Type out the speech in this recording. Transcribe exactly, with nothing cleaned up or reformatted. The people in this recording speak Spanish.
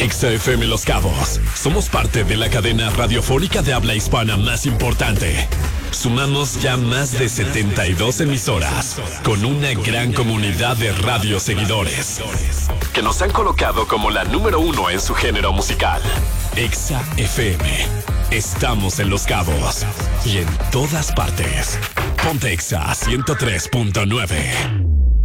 Exa F M Los Cabos. Somos parte de la cadena radiofónica de habla hispana más importante. Sumamos ya más de setenta y dos emisoras, con una gran comunidad de radioseguidores, que nos han colocado como la número uno en su género musical. Exa F M. Estamos en Los Cabos y en todas partes. Ponte Exa ciento tres punto nueve.